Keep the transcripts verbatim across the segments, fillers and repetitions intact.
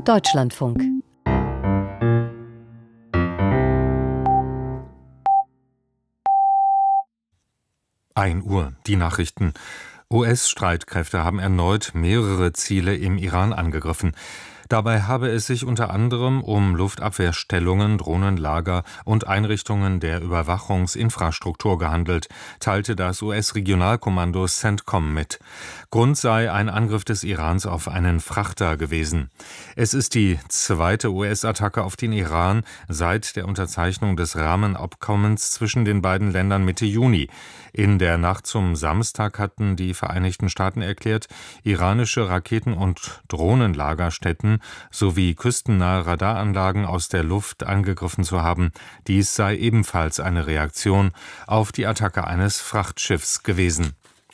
Deutschlandfunk. ein Uhr, die Nachrichten. U S-Streitkräfte haben erneut mehrere Ziele im Iran angegriffen. Dabei habe es sich unter anderem um Luftabwehrstellungen, Drohnenlager und Einrichtungen der Überwachungsinfrastruktur gehandelt, teilte das U S-Regionalkommando CENTCOM mit. Grund sei ein Angriff des Irans auf einen Frachter gewesen. Es ist die zweite U S-Attacke auf den Iran seit der Unterzeichnung des Rahmenabkommens zwischen den beiden Ländern Mitte Juni. In der Nacht zum Samstag hatten die Vereinigten Staaten erklärt, iranische Raketen- und Drohnenlagerstätten sowie küstennahe Radaranlagen aus der Luft angegriffen zu haben. Dies sei ebenfalls eine Reaktion auf die Attacke eines Frachtschiffs gewesen.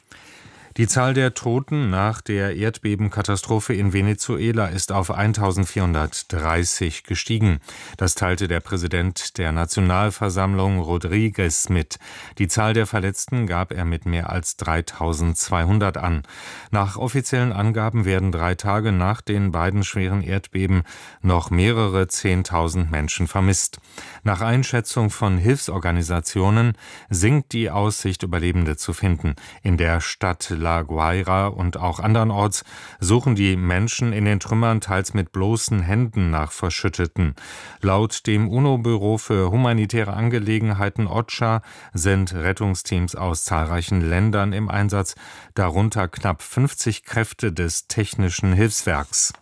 Die Zahl der Toten nach der Erdbebenkatastrophe in Venezuela ist auf eintausendvierhundertdreißig gestiegen. Das teilte der Präsident der Nationalversammlung Rodríguez mit. Die Zahl der Verletzten gab er mit mehr als dreitausendzweihundert an. Nach offiziellen Angaben werden drei Tage nach den beiden schweren Erdbeben noch mehrere Zehntausend Menschen vermisst. Nach Einschätzung von Hilfsorganisationen sinkt die Aussicht, Überlebende zu finden. In der Stadt La Guaira und auch andernorts suchen die Menschen in den Trümmern teils mit bloßen Händen nach Verschütteten. Laut dem UNO-Büro für humanitäre Angelegenheiten OCHA sind Rettungsteams aus zahlreichen Ländern im Einsatz, darunter knapp fünfzig Kräfte des Technischen Hilfswerks.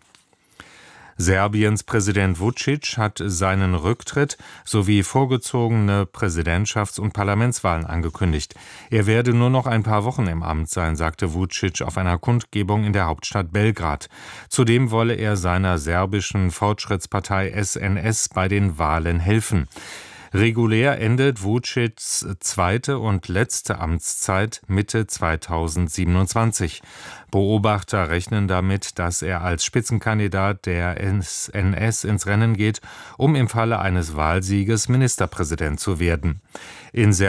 Serbiens Präsident Vučić hat seinen Rücktritt sowie vorgezogene Präsidentschafts- und Parlamentswahlen angekündigt. Er werde nur noch ein paar Wochen im Amt sein, sagte Vučić auf einer Kundgebung in der Hauptstadt Belgrad. Zudem wolle er seiner serbischen Fortschrittspartei S N S bei den Wahlen helfen. Regulär endet Vučićs zweite und letzte Amtszeit Mitte zweitausendsiebenundzwanzig. Beobachter rechnen damit, dass er als Spitzenkandidat der S N S ins Rennen geht, um im Falle eines Wahlsieges Ministerpräsident zu werden. In